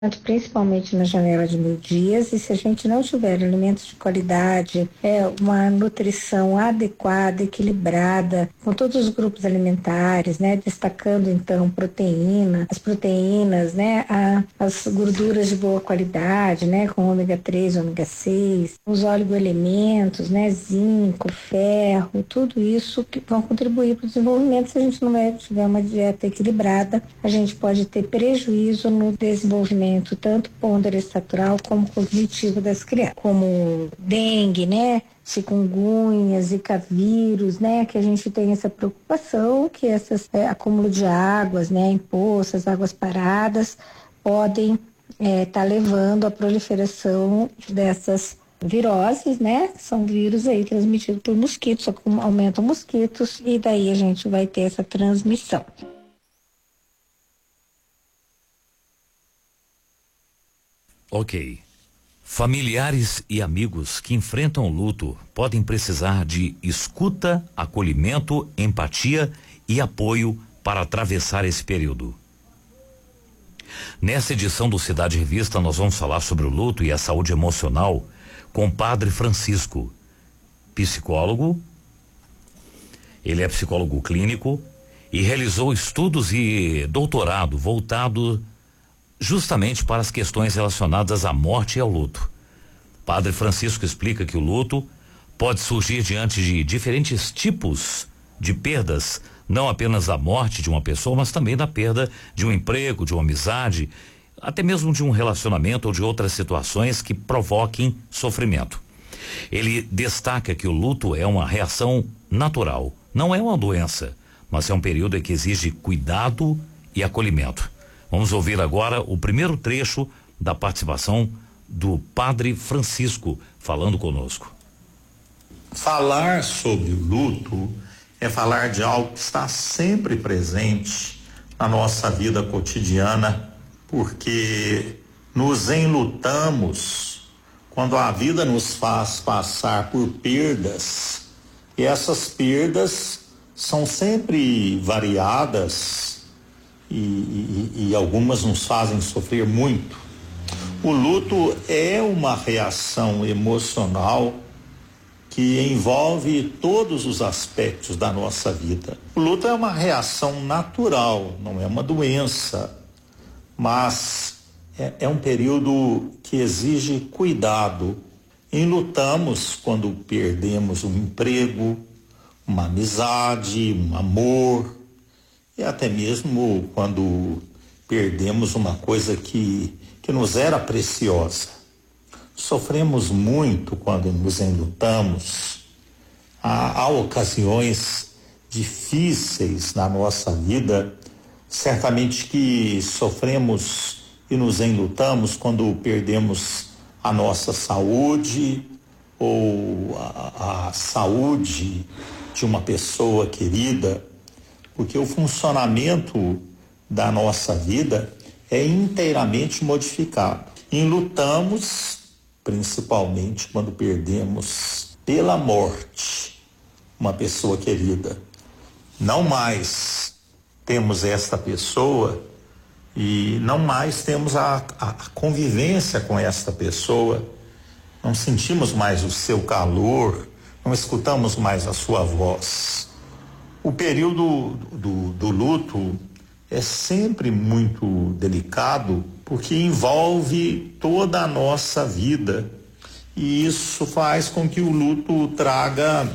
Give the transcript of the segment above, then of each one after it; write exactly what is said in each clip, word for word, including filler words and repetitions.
principalmente na janela de mil dias, e se a gente não tiver alimentos de qualidade, é uma nutrição adequada, equilibrada, com todos os grupos alimentares, né, destacando então proteína, as proteínas, né, a, as gorduras de boa qualidade, né, com ômega três, ômega seis, os oligoelementos, né, zinco, ferro, tudo isso que vão contribuir para o desenvolvimento. Se a gente não tiver uma dieta equilibrada, a gente pode ter prejuízo no desenvolvimento tanto ponderostatural como cognitivo das crianças, como dengue, né, chikungunya, zika vírus, né, que a gente tem essa preocupação que esses é, acúmulo de águas, né, em poças, águas paradas, podem estar é, tá levando à proliferação dessas viroses, né, são vírus aí transmitidos por mosquitos, aumentam mosquitos e daí a gente vai ter essa transmissão. Ok. Familiares e amigos que enfrentam o luto podem precisar de escuta, acolhimento, empatia e apoio para atravessar esse período. Nessa edição do Cidade Revista, nós vamos falar sobre o luto e a saúde emocional com o Padre Francisco, psicólogo. Ele é psicólogo clínico e realizou estudos e doutorado voltado justamente para as questões relacionadas à morte e ao luto. Padre Francisco explica que o luto pode surgir diante de diferentes tipos de perdas, não apenas da morte de uma pessoa, mas também da perda de um emprego, de uma amizade, até mesmo de um relacionamento ou de outras situações que provoquem sofrimento. Ele destaca que o luto é uma reação natural, não é uma doença, mas é um período em que exige cuidado e acolhimento. Vamos ouvir agora o primeiro trecho da participação do Padre Francisco falando conosco. Falar sobre o luto é falar de algo que está sempre presente na nossa vida cotidiana, porque nos enlutamos quando a vida nos faz passar por perdas, e essas perdas são sempre variadas e, e, e algumas nos fazem sofrer muito. O luto é uma reação emocional que envolve todos os aspectos da nossa vida. O luto é uma reação natural, não é uma doença, mas é, é um período que exige cuidado. Enlutamos quando perdemos um emprego, uma amizade, um amor, e até mesmo quando perdemos uma coisa que, que nos era preciosa. Sofremos muito quando nos enlutamos. Há, há ocasiões difíceis na nossa vida, certamente que sofremos e nos enlutamos quando perdemos a nossa saúde ou a, a saúde de uma pessoa querida, porque o funcionamento da nossa vida é inteiramente modificado. Enlutamos principalmente quando perdemos pela morte uma pessoa querida. Não mais temos esta pessoa e não mais temos a, a convivência com esta pessoa, não sentimos mais o seu calor, não escutamos mais a sua voz. O período do, do luto é sempre muito delicado porque envolve toda a nossa vida, e isso faz com que o luto traga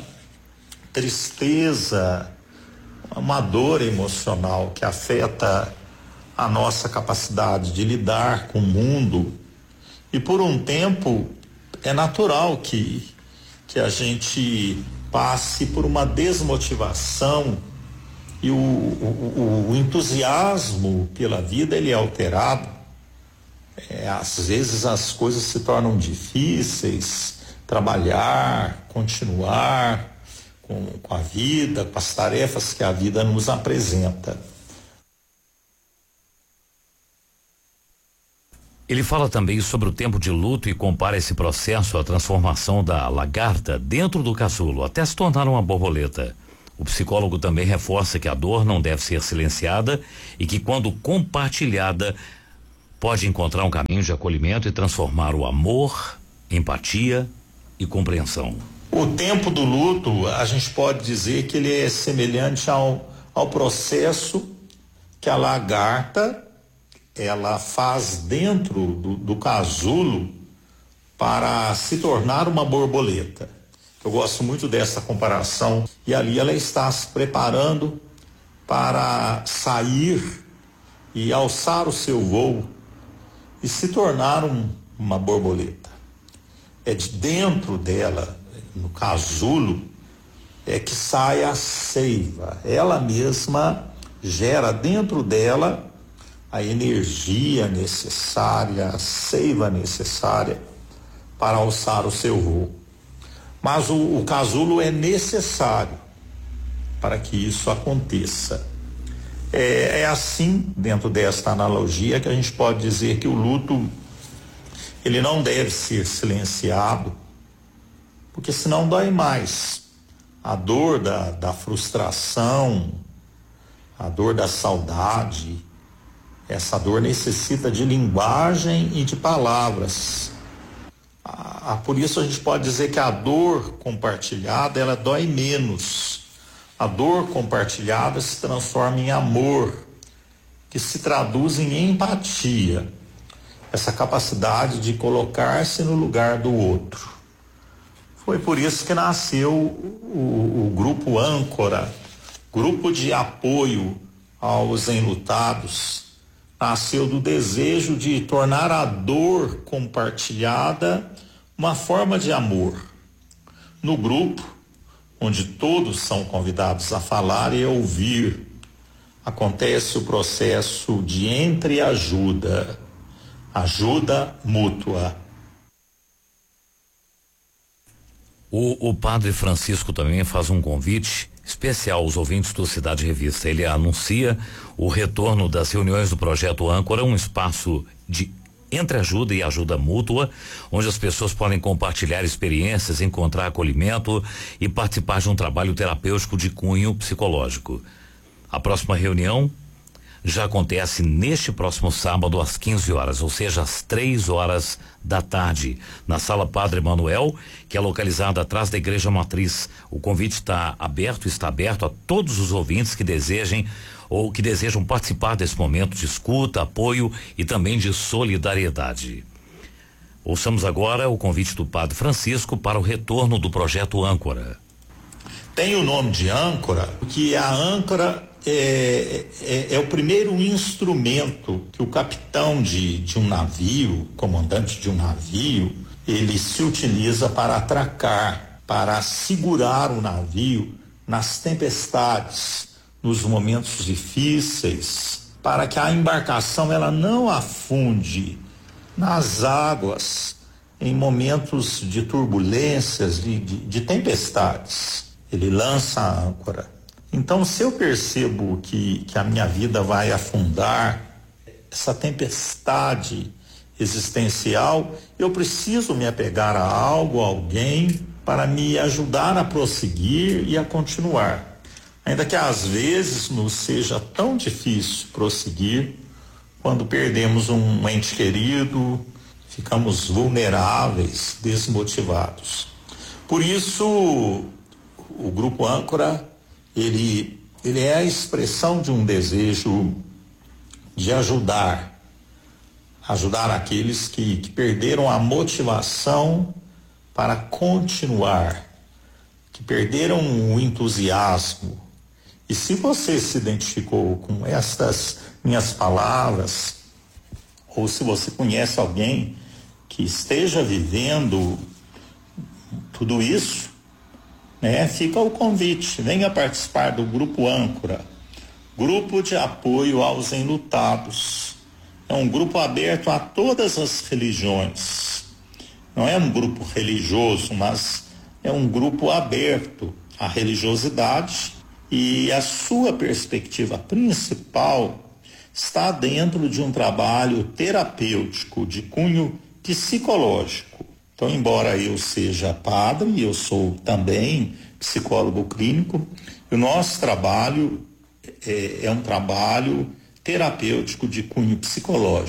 tristeza, uma dor emocional que afeta a nossa capacidade de lidar com o mundo, e por um tempo é natural que, que a gente passe por uma desmotivação e o, o, o entusiasmo pela vida ele é alterado. É, às vezes as coisas se tornam difíceis, trabalhar, continuar com, com a vida, com as tarefas que a vida nos apresenta. Ele fala também sobre o tempo de luto e compara esse processo à transformação da lagarta dentro do casulo, até se tornar uma borboleta. O psicólogo também reforça que a dor não deve ser silenciada e que, quando compartilhada, pode encontrar um caminho de acolhimento e transformar o amor, empatia e compreensão. O tempo do luto, a gente pode dizer que ele é semelhante ao, ao processo que a lagarta ela faz dentro do, do casulo para se tornar uma borboleta. Eu gosto muito dessa comparação. E ali ela está se preparando para sair e alçar o seu voo e se tornar um, uma borboleta. É de dentro dela, no casulo, é que sai a seiva. Ela mesma gera dentro dela a energia necessária, a seiva necessária para alçar o seu voo. Mas o, o casulo é necessário para que isso aconteça. É, é assim, dentro desta analogia, que a gente pode dizer que o luto ele não deve ser silenciado, porque senão dói mais. A dor da, da frustração, a dor da saudade, essa dor necessita de linguagem e de palavras. Ah, por isso a gente pode dizer que a dor compartilhada, ela dói menos. A dor compartilhada se transforma em amor, que se traduz em empatia. Essa capacidade de colocar-se no lugar do outro. Foi por isso que nasceu o, o grupo Âncora, grupo de apoio aos enlutados. Nasceu do desejo de tornar a dor compartilhada uma forma de amor. No grupo, onde todos são convidados a falar e a ouvir, acontece o processo de entreajuda, ajuda mútua. O, o padre Francisco também faz um convite especial aos ouvintes do Cidade Revista. Ele anuncia o retorno das reuniões do projeto Âncora, um espaço de entreajuda e ajuda mútua, onde as pessoas podem compartilhar experiências, encontrar acolhimento e participar de um trabalho terapêutico de cunho psicológico. A próxima reunião já acontece neste próximo sábado às quinze horas, ou seja, às três horas da tarde, na Sala Padre Manuel, que é localizada atrás da Igreja Matriz. O convite está aberto, está aberto a todos os ouvintes que desejem ou que desejam participar desse momento de escuta, apoio e também de solidariedade. Ouçamos agora o convite do Padre Francisco para o retorno do projeto Âncora. Tem o nome de âncora, porque a âncora é, é, é o primeiro instrumento que o capitão de, de um navio, comandante de um navio, ele se utiliza para atracar, para segurar o navio nas tempestades, nos momentos difíceis, para que a embarcação ela não afunde nas águas em momentos de turbulências, de, de, de tempestades. Ele lança a âncora. Então, se eu percebo que, que a minha vida vai afundar, essa tempestade existencial, eu preciso me apegar a algo, a alguém, para me ajudar a prosseguir e a continuar. Ainda que às vezes nos seja tão difícil prosseguir, quando perdemos um ente querido, ficamos vulneráveis, desmotivados. Por isso, o Grupo Âncora, ele, ele é a expressão de um desejo de ajudar, ajudar aqueles que, que perderam a motivação para continuar, que perderam o entusiasmo. E se você se identificou com estas minhas palavras, ou se você conhece alguém que esteja vivendo tudo isso, né, fica o convite, venha participar do Grupo Âncora, grupo de apoio aos enlutados. É um grupo aberto a todas as religiões. Não é um grupo religioso, mas é um grupo aberto à religiosidade, e a sua perspectiva principal está dentro de um trabalho terapêutico de cunho psicológico. Então, embora eu seja padre, eu sou também psicólogo clínico, o nosso trabalho é, é um trabalho terapêutico de cunho psicológico.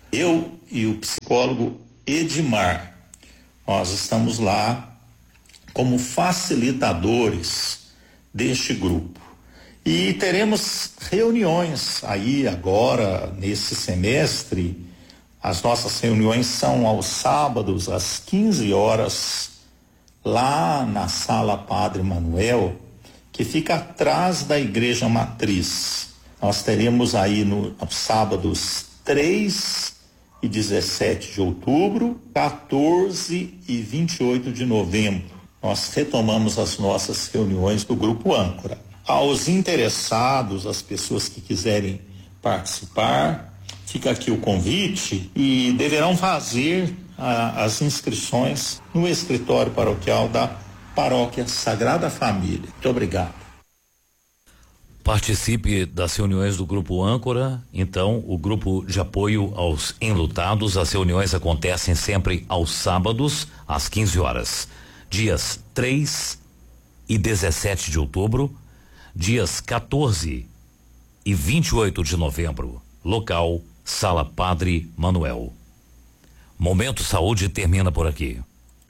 Eu e o psicólogo Edmar, nós estamos lá como facilitadores deste grupo. E teremos reuniões aí agora, nesse semestre. As nossas reuniões são aos sábados, às quinze horas, lá na Sala Padre Manuel, que fica atrás da Igreja Matriz. Nós teremos aí no, nos sábados três e dezessete de outubro, quatorze e vinte e oito de novembro. Nós retomamos as nossas reuniões do Grupo Âncora. Aos interessados, as pessoas que quiserem participar, fica aqui o convite e deverão fazer ah, as inscrições no escritório paroquial da Paróquia Sagrada Família. Muito obrigado. Participe das reuniões do Grupo Âncora, então, o grupo de apoio aos enlutados. As reuniões acontecem sempre aos sábados, às quinze horas. Dias três e dezessete de outubro, dias quatorze e vinte e oito de novembro. Local, Sala Padre Manuel. Momento Saúde termina por aqui.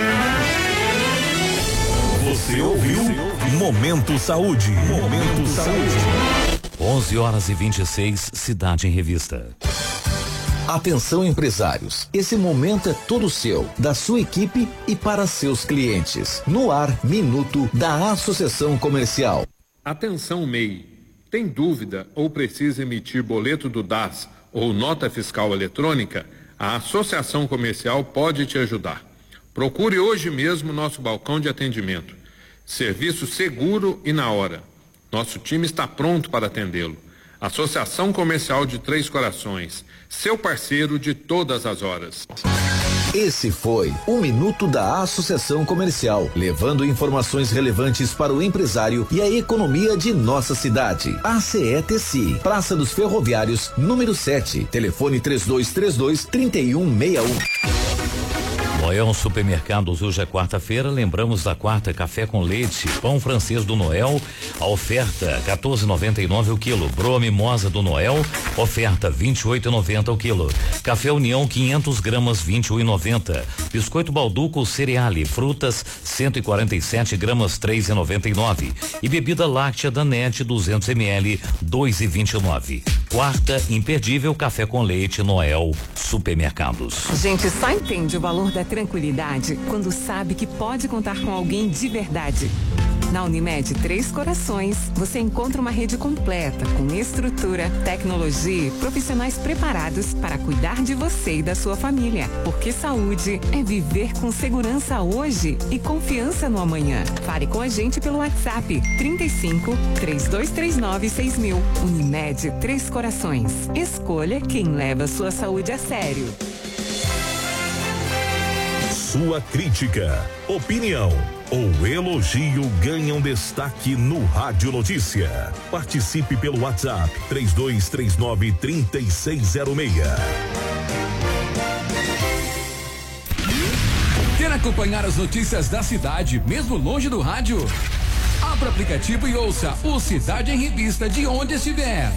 Você ouviu Momento Saúde. Momento Saúde. onze horas e vinte e seis, Cidade em Revista. Atenção, empresários, esse momento é todo seu, da sua equipe e para seus clientes. No ar, Minuto da Associação Comercial. Atenção, M E I. Tem dúvida ou precisa emitir boleto do D A S ou nota fiscal eletrônica? A Associação Comercial pode te ajudar. Procure hoje mesmo nosso balcão de atendimento. Serviço seguro e na hora. Nosso time está pronto para atendê-lo. Associação Comercial de Três Corações, seu parceiro de todas as horas. Esse foi o Minuto da Associação Comercial, levando informações relevantes para o empresário e a economia de nossa cidade. A C E T C I, Praça dos Ferroviários, número sete, telefone três dois três dois, três um seis um. Noel Supermercados, hoje é quarta-feira, lembramos da quarta café com leite, pão francês do Noel, a oferta quatorze e noventa e nove o quilo, broa mimosa do Noel, oferta vinte e oito e noventa o quilo, café União quinhentos gramas vinte e um e noventa, biscoito Balduco Cereale, frutas cento e quarenta e sete gramas três e noventa e nove e bebida láctea Danette duzentos mililitros dois e vinte e nove. Quarta imperdível café com leite Noel Supermercados. Gente, só entende o valor da tranquilidade quando sabe que pode contar com alguém de verdade. Na Unimed Três Corações, você encontra uma rede completa com estrutura, tecnologia e profissionais preparados para cuidar de você e da sua família. Porque saúde é viver com segurança hoje e confiança no amanhã. Fale com a gente pelo WhatsApp trinta e cinco, três dois três nove, seis mil. Unimed Três Corações. Escolha quem leva sua saúde a sério. Sua crítica, opinião ou elogio ganham destaque no Rádio Notícia. Participe pelo WhatsApp três dois três nove, três seis zero seis. Quer acompanhar as notícias da cidade, mesmo longe do rádio? Abra o aplicativo e ouça o Cidade em Revista de onde estiver.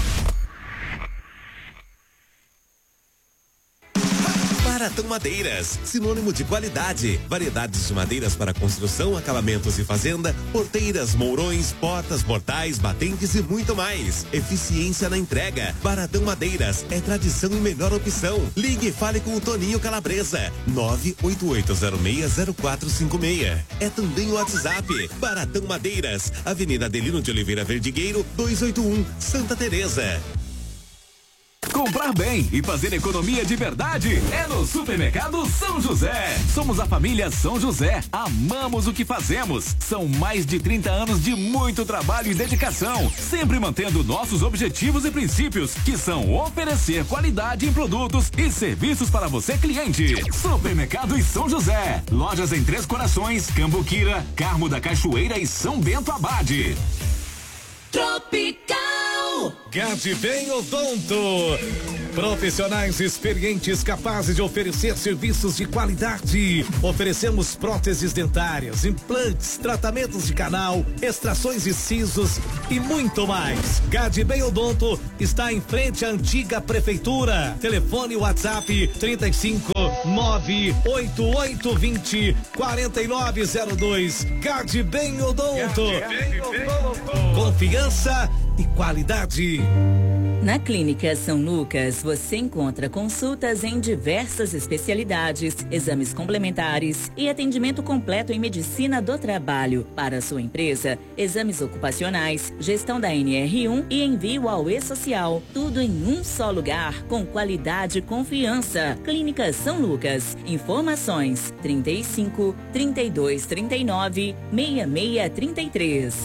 Baratão Madeiras, sinônimo de qualidade, variedades de madeiras para construção, acabamentos e fazenda, porteiras, mourões, portas, portais, batentes e muito mais. Eficiência na entrega. Baratão Madeiras é tradição e melhor opção. Ligue e fale com o Toninho Calabresa, nove oito oito zero seis zero quatro cinco seis. É também o WhatsApp. Baratão Madeiras, Avenida Adelino de Oliveira Verdigueiro, duzentos e oitenta e um, Santa Teresa. Comprar bem e fazer economia de verdade é no Supermercado São José. Somos a família São José. Amamos o que fazemos. São mais de trinta anos de muito trabalho e dedicação, sempre mantendo nossos objetivos e princípios, que são oferecer qualidade em produtos e serviços para você, cliente. Supermercado e São José. Lojas em Três Corações, Cambuquira, Carmo da Cachoeira e São Bento Abade. Tropical. Gade bem odonto. Profissionais experientes capazes de oferecer serviços de qualidade. Oferecemos próteses dentárias, implantes, tratamentos de canal, extrações de sisos e muito mais. Gadbem Odonto está em frente à antiga prefeitura. Telefone WhatsApp trinta e cinco, nove oito oito dois zero, quatro nove zero dois. Gadbem Odonto. Confiança e qualidade. Na Clínica São Lucas, você encontra consultas em diversas especialidades, exames complementares e atendimento completo em medicina do trabalho. Para a sua empresa, exames ocupacionais, gestão da N R um e envio ao E-Social. Tudo em um só lugar, com qualidade e confiança. Clínica São Lucas. Informações trinta e cinco, trinta e dois, trinta e nove, sessenta e seis, trinta e três.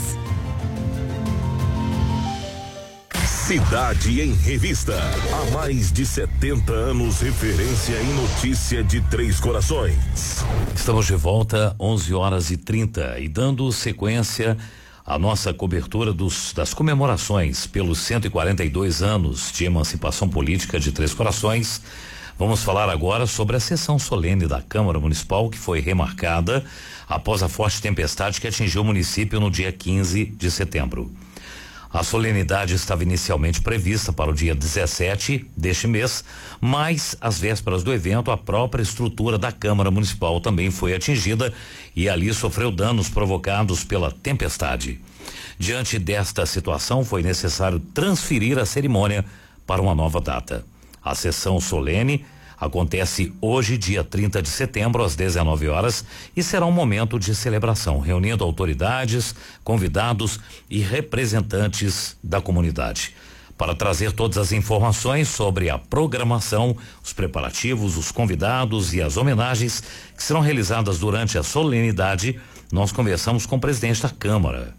Cidade em Revista. Há mais de setenta anos, referência em notícia de Três Corações. Estamos de volta, onze horas e trinta, e dando sequência à nossa cobertura dos, das comemorações pelos cento e quarenta e dois anos de emancipação política de Três Corações. Vamos falar agora sobre a sessão solene da Câmara Municipal, que foi remarcada após a forte tempestade que atingiu o município no dia quinze de setembro. A solenidade estava inicialmente prevista para o dia dezessete deste mês, mas às vésperas do evento, a própria estrutura da Câmara Municipal também foi atingida e ali sofreu danos provocados pela tempestade. Diante desta situação, foi necessário transferir a cerimônia para uma nova data. A sessão solene acontece hoje, dia trinta de setembro, às dezenove horas, e será um momento de celebração, reunindo autoridades, convidados e representantes da comunidade. Para trazer todas as informações sobre a programação, os preparativos, os convidados e as homenagens que serão realizadas durante a solenidade, nós conversamos com o presidente da Câmara,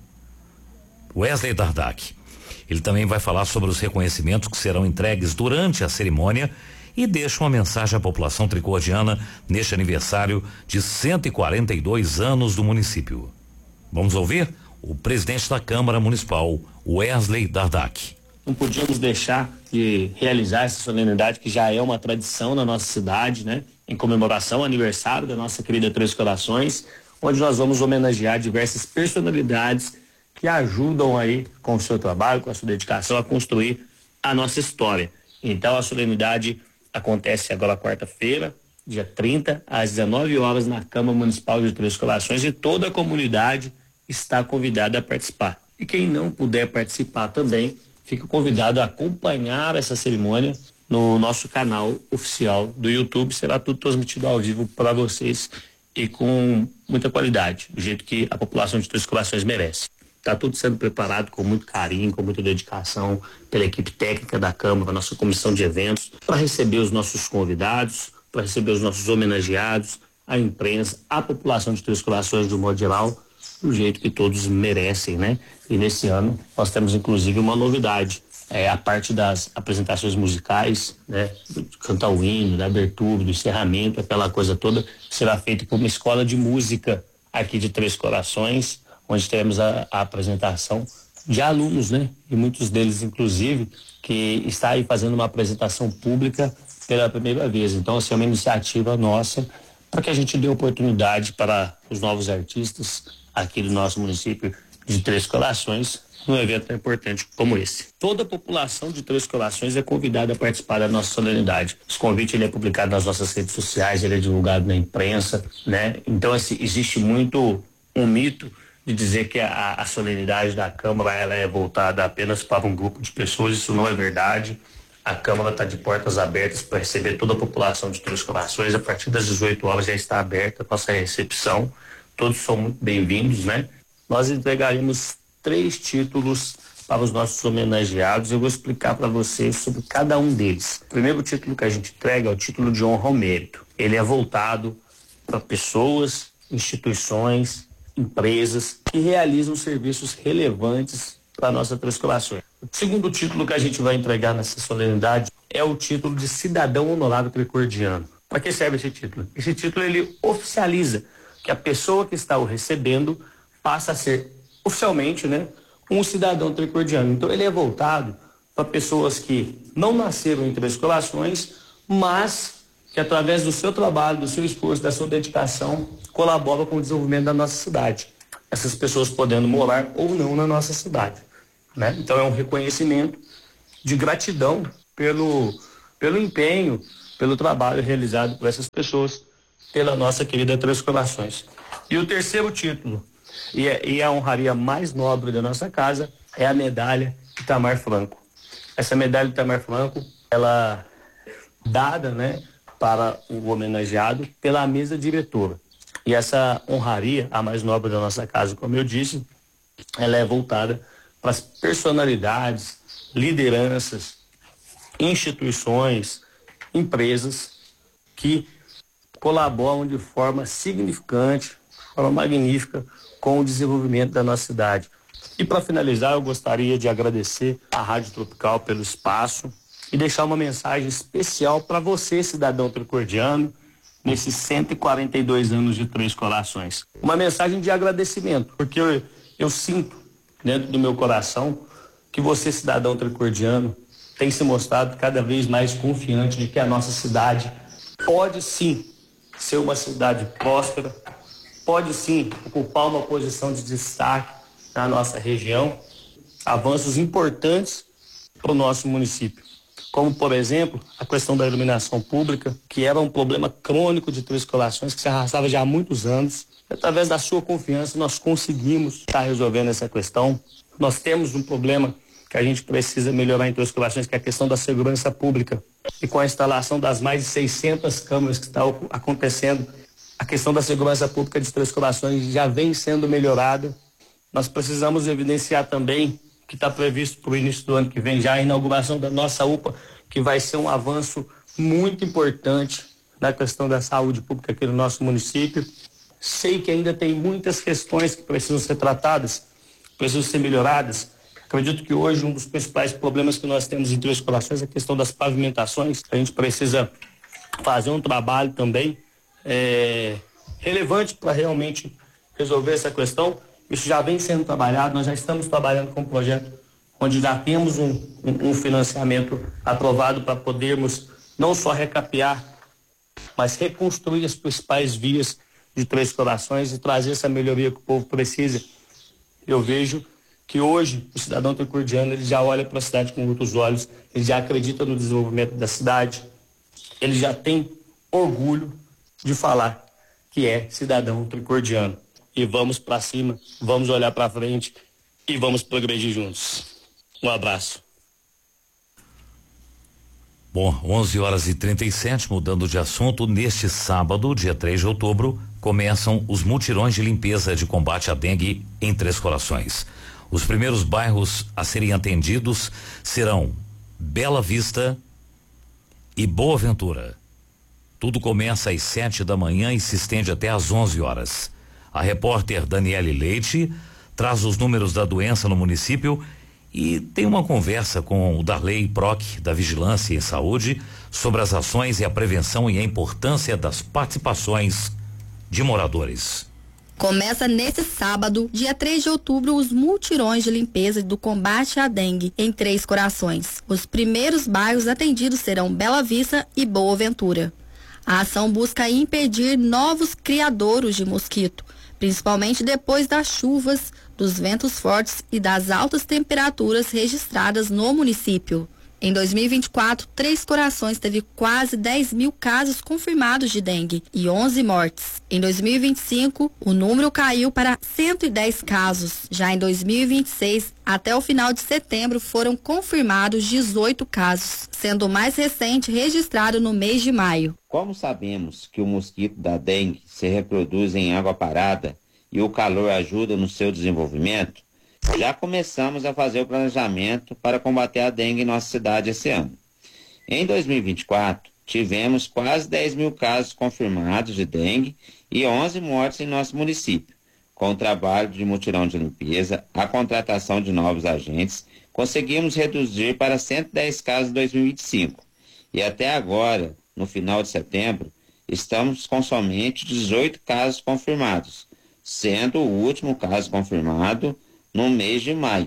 Wesley Dardak. Ele também vai falar sobre os reconhecimentos que serão entregues durante a cerimônia e deixa uma mensagem à população tricordiana neste aniversário de cento e quarenta e dois anos do município. Vamos ouvir o presidente da Câmara Municipal, Wesley Dardak. Não podíamos deixar de realizar essa solenidade que já é uma tradição na nossa cidade, né? Em comemoração ao aniversário da nossa querida Três Corações, onde nós vamos homenagear diversas personalidades que ajudam aí com o seu trabalho, com a sua dedicação a construir a nossa história. Então a solenidade acontece agora quarta-feira, dia trinta, às dezenove horas, na Câmara Municipal de Três Corações, e toda a comunidade está convidada a participar. E quem não puder participar também, fica convidado a acompanhar essa cerimônia no nosso canal oficial do YouTube. Será tudo transmitido ao vivo para vocês e com muita qualidade, do jeito que a população de Três Corações merece. Está tudo sendo preparado com muito carinho, com muita dedicação pela equipe técnica da Câmara, nossa comissão de eventos, para receber os nossos convidados, para receber os nossos homenageados, a imprensa, a população de Três Corações do modo geral, do jeito que todos merecem, né? E nesse ano nós temos inclusive uma novidade, é a parte das apresentações musicais, né? Cantar o hino, da abertura, do encerramento, aquela coisa toda, será feita por uma escola de música aqui de Três Corações, onde teremos a, a apresentação de alunos, né? E muitos deles, inclusive, que está aí fazendo uma apresentação pública pela primeira vez. Então, assim, é uma iniciativa nossa para que a gente dê oportunidade para os novos artistas aqui do nosso município de Três Corações, num evento tão importante como esse. Toda a população de Três Corações é convidada a participar da nossa solenidade. Esse convite ele é publicado nas nossas redes sociais, ele é divulgado na imprensa, né? Então, assim, existe muito um mito de dizer que a, a solenidade da Câmara ela é voltada apenas para um grupo de pessoas. Isso não é verdade. A Câmara está de portas abertas para receber toda a população de Três Corações. A partir das dezoito horas já está aberta a nossa recepção. Todos são muito bem-vindos, né? Nós entregaremos três títulos para os nossos homenageados. Eu vou explicar para vocês sobre cada um deles. O primeiro título que a gente entrega é o título de honra ao mérito. Ele é voltado para pessoas, instituições, empresas que realizam serviços relevantes para a nossa Três Corações. O segundo título que a gente vai entregar nessa solenidade é o título de cidadão honorário tricordiano. Para que serve esse título? Esse título ele oficializa que a pessoa que está o recebendo passa a ser oficialmente, né, um cidadão tricordiano. Então ele é voltado para pessoas que não nasceram em Três Corações, mas que através do seu trabalho, do seu esforço, da sua dedicação, colaboram com o desenvolvimento da nossa cidade. Essas pessoas podendo morar ou não na nossa cidade, né? Então é um reconhecimento de gratidão pelo, pelo empenho, pelo trabalho realizado por essas pessoas, pela nossa querida Três Corações. E o terceiro título, e, é, e a honraria mais nobre da nossa casa, é a medalha Itamar Franco. Essa medalha Itamar Franco, ela é dada, né, para o homenageado pela mesa diretora. E essa honraria, a mais nobre da nossa casa, como eu disse, ela é voltada para as personalidades, lideranças, instituições, empresas que colaboram de forma significante, de forma magnífica com o desenvolvimento da nossa cidade. E para finalizar, eu gostaria de agradecer à Rádio Tropical pelo espaço e deixar uma mensagem especial para você, cidadão tricordiano, nesses cento e quarenta e dois anos de Três Corações. Uma mensagem de agradecimento, porque eu, eu sinto dentro do meu coração que você, cidadão tricordiano, tem se mostrado cada vez mais confiante de que a nossa cidade pode sim ser uma cidade próspera, pode sim ocupar uma posição de destaque na nossa região, avanços importantes para o nosso município, como, por exemplo, a questão da iluminação pública, que era um problema crônico de Três Corações, que se arrastava já há muitos anos. Através da sua confiança, nós conseguimos estar resolvendo essa questão. Nós temos um problema que a gente precisa melhorar em Três Corações, que é a questão da segurança pública. E com a instalação das mais de seiscentas câmeras que está acontecendo, a questão da segurança pública de Três Corações já vem sendo melhorada. Nós precisamos evidenciar também que está previsto para o início do ano que vem já a inauguração da nossa U P A, que vai ser um avanço muito importante na questão da saúde pública aqui no nosso município. Sei que ainda tem muitas questões que precisam ser tratadas, precisam ser melhoradas. Acredito que hoje um dos principais problemas que nós temos em Três Corações é a questão das pavimentações. A gente precisa fazer um trabalho também é, relevante para realmente resolver essa questão. Isso já vem sendo trabalhado, nós já estamos trabalhando com um projeto onde já temos um, um, um financiamento aprovado para podermos não só recapear, mas reconstruir as principais vias de Três Corações e trazer essa melhoria que o povo precisa. Eu vejo que hoje o cidadão tricordiano ele já olha para a cidade com outros olhos, ele já acredita no desenvolvimento da cidade, ele já tem orgulho de falar que é cidadão tricordiano. E vamos para cima, vamos olhar para frente e vamos progredir juntos. Um abraço. Bom, onze horas e trinta e sete, mudando de assunto, neste sábado, dia três de outubro, começam os mutirões de limpeza de combate à dengue em Três Corações. Os primeiros bairros a serem atendidos serão Bela Vista e Boa Ventura. Tudo começa às sete da manhã e se estende até às onze horas. A repórter Daniele Leite traz os números da doença no município e tem uma conversa com o Darley Proc, da Vigilância em Saúde, sobre as ações e a prevenção e a importância das participações de moradores. Começa nesse sábado, dia três de outubro, os multirões de limpeza do combate à dengue em Três Corações. Os primeiros bairros atendidos serão Bela Vista e Boa Ventura. A ação busca impedir novos criadouros de mosquito, principalmente depois das chuvas, dos ventos fortes e das altas temperaturas registradas no município. Em dois mil e vinte e quatro, Três Corações teve quase dez mil casos confirmados de dengue e onze mortes. Em dois mil e vinte e cinco, o número caiu para cento e dez casos. Já em dois mil e vinte e seis, até o final de setembro, foram confirmados dezoito casos, sendo o mais recente registrado no mês de maio. Como sabemos que o mosquito da dengue se reproduz em água parada e o calor ajuda no seu desenvolvimento, já começamos a fazer o planejamento para combater a dengue em nossa cidade esse ano. Em dois mil e vinte e quatro, tivemos quase dez mil casos confirmados de dengue e onze mortes em nosso município. Com o trabalho de mutirão de limpeza, a contratação de novos agentes, conseguimos reduzir para cento e dez casos em dois mil e vinte e cinco. E até agora, no final de setembro, estamos com somente dezoito casos confirmados, sendo o último caso confirmado no mês de maio.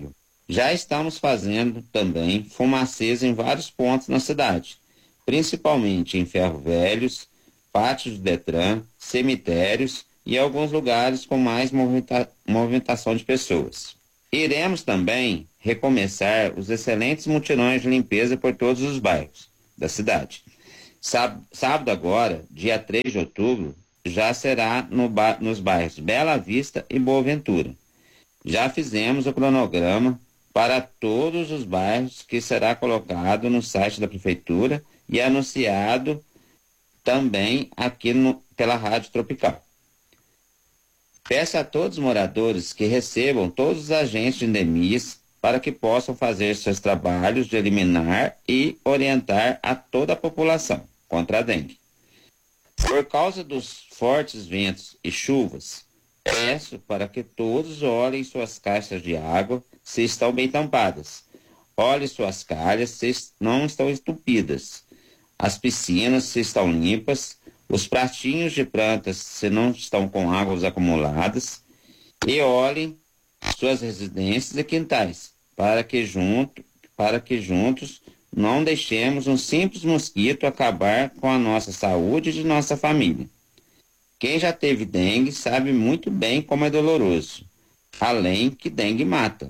Já estamos fazendo também fumacês em vários pontos na cidade, principalmente em ferro velhos, pátios do Detran, cemitérios e alguns lugares com mais movimenta- movimentação de pessoas. Iremos também recomeçar os excelentes mutirões de limpeza por todos os bairros da cidade. Sábado, sábado agora, dia três de outubro, já será no ba- nos bairros Bela Vista e Boa Ventura. Já fizemos o cronograma para todos os bairros, que será colocado no site da Prefeitura e anunciado também aqui no, pela Rádio Tropical. Peço a todos os moradores que recebam todos os agentes de endemias para que possam fazer seus trabalhos de eliminar e orientar a toda a população contra a dengue. Por causa dos fortes ventos e chuvas, peço para que todos olhem suas caixas de água se estão bem tampadas. Olhe suas calhas se não estão entupidas. As piscinas se estão limpas. Os pratinhos de plantas se não estão com águas acumuladas. E olhem suas residências e quintais, para que, junto, para que juntos não deixemos um simples mosquito acabar com a nossa saúde e de nossa família. Quem já teve dengue sabe muito bem como é doloroso, além que dengue mata.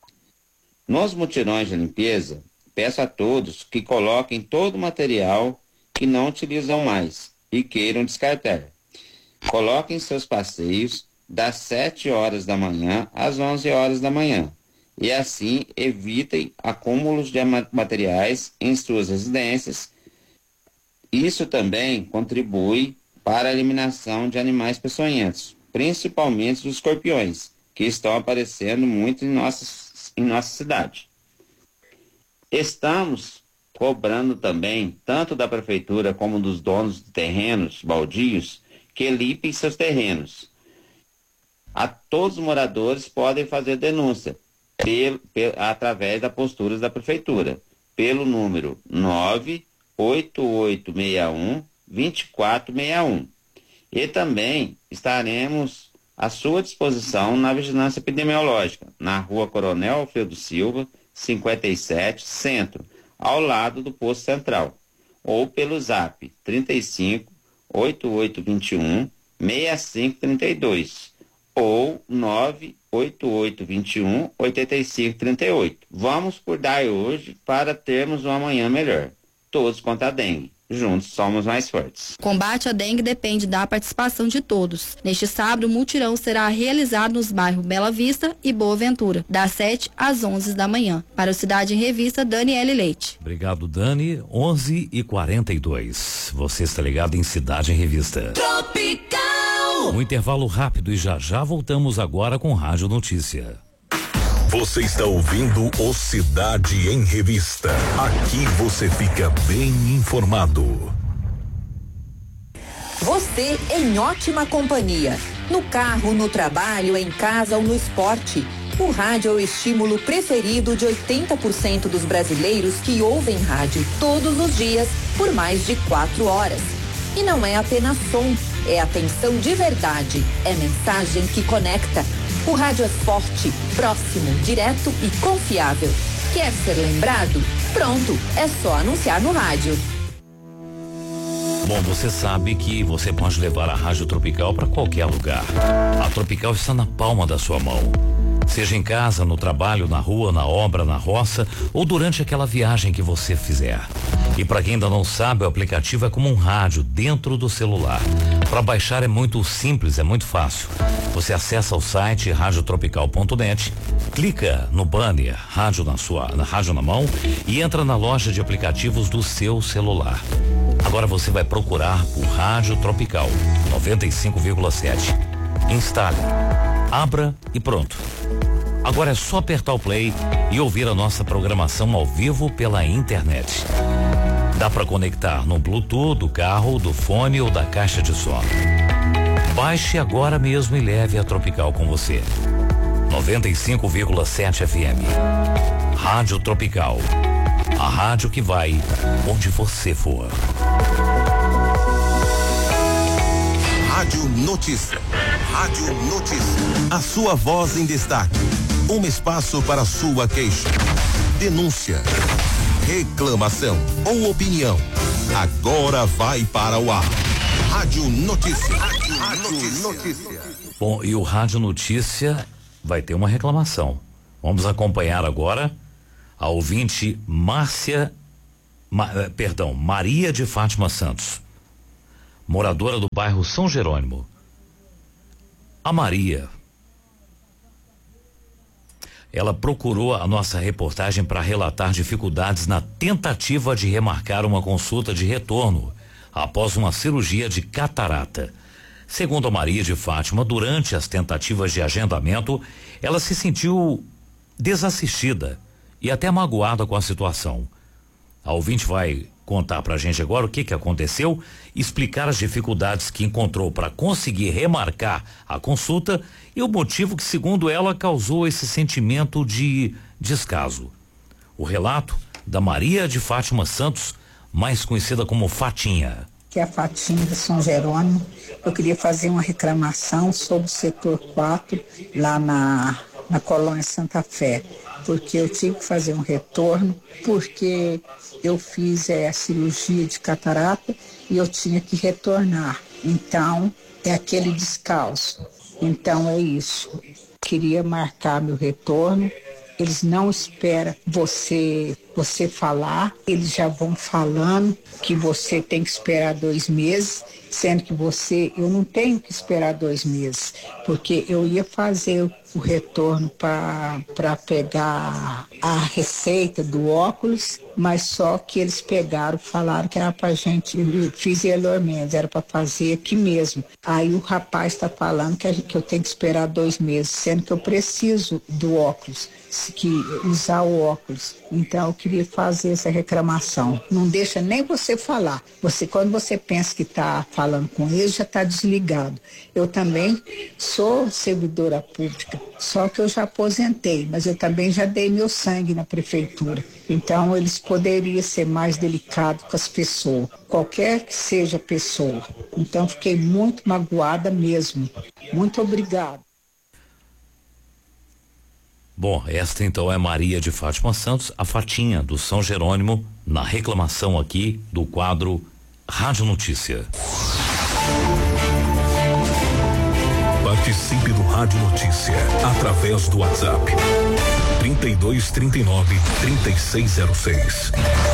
Nos mutirões de limpeza, peço a todos que coloquem todo o material que não utilizam mais e queiram descartar. Coloquem seus passeios das sete horas da manhã às onze horas da manhã e assim evitem acúmulos de materiais em suas residências. Isso também contribui para a eliminação de animais peçonhentos, principalmente dos escorpiões, que estão aparecendo muito em, nossas, em nossa cidade. Estamos cobrando também, tanto da prefeitura como dos donos de terrenos baldios, que limpem seus terrenos. A todos os moradores podem fazer denúncia pelo, pelo, através das posturas da prefeitura, pelo número nove oito oito seis um, dois quatro seis um. E também estaremos à sua disposição na vigilância epidemiológica, na rua Coronel Alfredo Silva, cinquenta e sete, Centro, ao lado do posto central, ou pelo zap trinta e cinco, oitenta e oito vinte e um, sessenta e cinco trinta e dois, ou nove oito oito vinte e um, oitenta e cinco trinta e oito. Vamos cuidar hoje para termos um amanhã melhor. Todos contra a dengue. Juntos somos mais fortes. Combate à dengue depende da participação de todos. Neste sábado, o mutirão será realizado nos bairros Bela Vista e Boa Ventura, das sete às onze da manhã. Para o Cidade em Revista, Daniele Leite. Obrigado, Dani. onze e quarenta e dois. Você está ligado em Cidade em Revista. Tropical! Um intervalo rápido e já já voltamos agora com Rádio Notícia. Você está ouvindo o Cidade em Revista. Aqui você fica bem informado. Você em ótima companhia. No carro, no trabalho, em casa ou no esporte. O rádio é o estímulo preferido de oitenta por cento dos brasileiros que ouvem rádio todos os dias por mais de quatro horas. E não é apenas som, é atenção de verdade, é mensagem que conecta. O rádio é forte, próximo, direto e confiável. Quer ser lembrado? Pronto, é só anunciar no rádio. Bom, você sabe que você pode levar a Rádio Tropical para qualquer lugar. A Tropical está na palma da sua mão. Seja em casa, no trabalho, na rua, na obra, na roça ou durante aquela viagem que você fizer. E para quem ainda não sabe, o aplicativo é como um rádio dentro do celular. Para baixar é muito simples, é muito fácil. Você acessa o site rádio tropical ponto net, clica no banner rádio na sua, na rádio na mão e entra na loja de aplicativos do seu celular. Agora você vai procurar por Rádio Tropical noventa e cinco vírgula sete. Instale, abra e pronto. Agora é só apertar o play e ouvir a nossa programação ao vivo pela internet. Dá para conectar no Bluetooth do carro, do fone ou da caixa de som. Baixe agora mesmo e leve a Tropical com você. noventa e cinco vírgula sete F M. Rádio Tropical. A rádio que vai onde você for. Rádio Notícia. Rádio Notícia. A sua voz em destaque. Um espaço para sua queixa, denúncia, reclamação ou opinião. Agora vai para o ar. Rádio Notícia. Rádio Notícia. Bom, e o Rádio Notícia vai ter uma reclamação. Vamos acompanhar agora a ouvinte Márcia, Ma, perdão, Maria de Fátima Santos, moradora do bairro São Jerônimo. A Maria, ela procurou a nossa reportagem para relatar dificuldades na tentativa de remarcar uma consulta de retorno após uma cirurgia de catarata. Segundo a Maria de Fátima, durante as tentativas de agendamento, ela se sentiu desassistida e até magoada com a situação. A ouvinte vai contar pra gente agora o que que aconteceu, explicar as dificuldades que encontrou para conseguir remarcar a consulta e o motivo que, segundo ela, causou esse sentimento de descaso. O relato da Maria de Fátima Santos, mais conhecida como Fatinha. Que é a Fatinha de São Jerônimo. Eu queria fazer uma reclamação sobre o setor quatro, lá na, na colônia Santa Fé, porque eu tive que fazer um retorno, porque eu fiz é, a cirurgia de catarata e eu tinha que retornar. Então, é aquele descalço. Então, é isso. Queria marcar meu retorno. Eles não esperam você, você falar, eles já vão falando que você tem que esperar dois meses, sendo que você, eu não tenho que esperar dois meses, porque eu ia fazer o retorno para pegar a receita do óculos, mas só que eles pegaram, falaram que era para gente, eu fiz Elormendes, era para fazer aqui mesmo. Aí o rapaz está falando que, a gente, que eu tenho que esperar dois meses, sendo que eu preciso do óculos, que usar o óculos. Então eu queria fazer essa reclamação. Não deixa nem você falar. Você, quando você pensa que está falando com eles, já está desligado. Eu também sou servidora pública, só que eu já aposentei, mas eu também já dei meu sangue na prefeitura. Então eles poderiam ser mais delicados com as pessoas, qualquer que seja a pessoa. Então fiquei muito magoada mesmo. Muito obrigada. Bom, esta então é Maria de Fátima Santos, a Fatinha do São Jerônimo, na reclamação aqui do quadro Rádio Notícia. Participe do Rádio Notícia através do WhatsApp trinta e dois, trinta e nove, trinta e seis zero seis.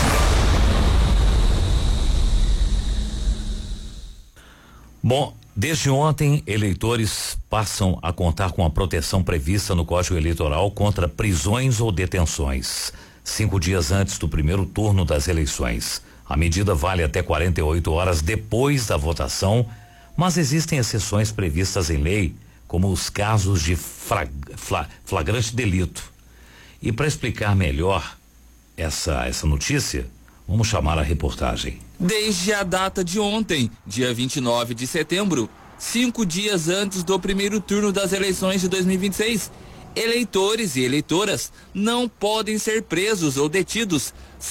Bom, desde ontem, eleitores passam a contar com a proteção prevista no Código Eleitoral contra prisões ou detenções, cinco dias antes do primeiro turno das eleições. A medida vale até quarenta e oito horas depois da votação, mas existem exceções previstas em lei, como os casos de frag, fla, flagrante delito. E para explicar melhor essa, essa notícia, vamos chamar a reportagem. Desde a data de ontem, dia vinte e nove de setembro, cinco dias antes do primeiro turno das eleições de dois mil e vinte e seis, eleitores e eleitoras não podem ser presos ou detidos,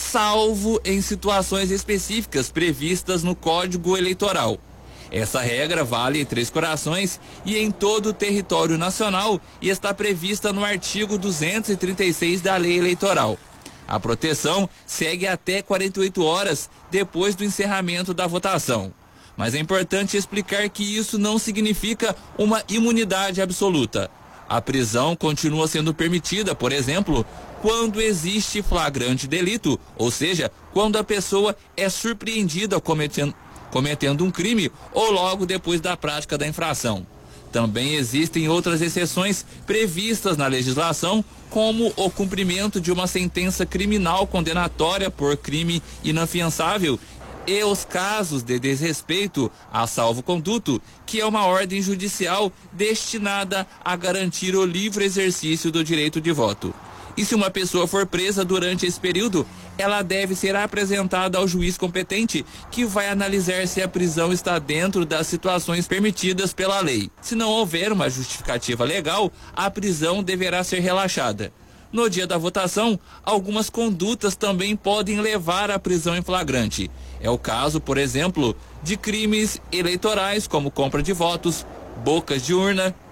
salvo em situações específicas previstas no Código Eleitoral. Essa regra vale em Três Corações e em todo o território nacional e está prevista no artigo duzentos e trinta e seis da Lei Eleitoral. A proteção segue até quarenta e oito horas depois do encerramento da votação. Mas é importante explicar que isso não significa uma imunidade absoluta. A prisão continua sendo permitida, por exemplo, quando existe flagrante delito, ou seja, quando a pessoa é surpreendida cometendo, cometendo um crime ou logo depois da prática da infração. Também existem outras exceções previstas na legislação, como o cumprimento de uma sentença criminal condenatória por crime inafiançável e os casos de desrespeito a salvo-conduto, que é uma ordem judicial destinada a garantir o livre exercício do direito de voto. E se uma pessoa for presa durante esse período, ela deve ser apresentada ao juiz competente, que vai analisar se a prisão está dentro das situações permitidas pela lei. Se não houver uma justificativa legal, a prisão deverá ser relaxada. No dia da votação, algumas condutas também podem levar à prisão em flagrante. É o caso, por exemplo, de crimes eleitorais como compra de votos, bocas de urna,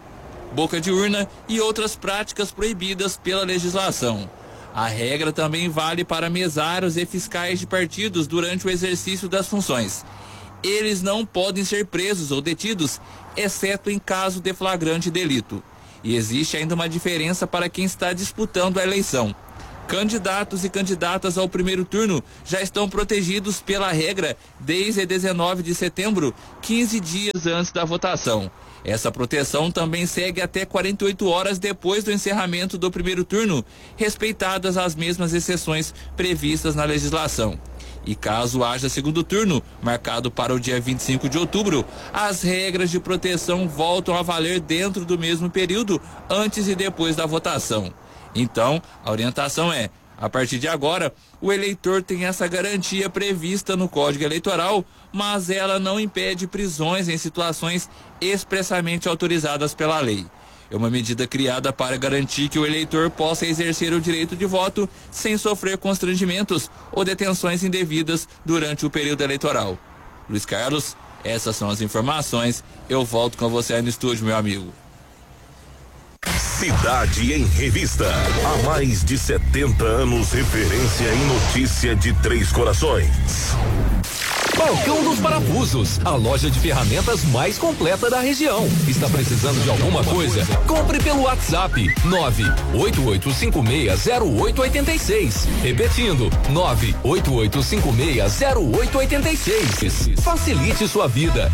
boca de urna e outras práticas proibidas pela legislação. A regra também vale para mesários e fiscais de partidos durante o exercício das funções. Eles não podem ser presos ou detidos, exceto em caso de flagrante delito. E existe ainda uma diferença para quem está disputando a eleição. Candidatos e candidatas ao primeiro turno já estão protegidos pela regra desde dezenove de setembro, quinze dias antes da votação. Essa proteção também segue até quarenta e oito horas depois do encerramento do primeiro turno, respeitadas as mesmas exceções previstas na legislação. E caso haja segundo turno, marcado para o dia vinte e cinco de outubro, as regras de proteção voltam a valer dentro do mesmo período, antes e depois da votação. Então, a orientação é: a partir de agora, o eleitor tem essa garantia prevista no Código Eleitoral, mas ela não impede prisões em situações expressamente autorizadas pela lei. É uma medida criada para garantir que o eleitor possa exercer o direito de voto sem sofrer constrangimentos ou detenções indevidas durante o período eleitoral. Luiz Carlos, essas são as informações. Eu volto com você aí no estúdio, meu amigo. Cidade em Revista. Há mais de setenta anos, referência em notícia de Três Corações. Balcão dos Parafusos, a loja de ferramentas mais completa da região. Está precisando de alguma coisa? Compre pelo WhatsApp nove oito oito cinco seis zero oito oito seis. Repetindo, nove oito oito cinco seis zero oito oito seis. Facilite sua vida.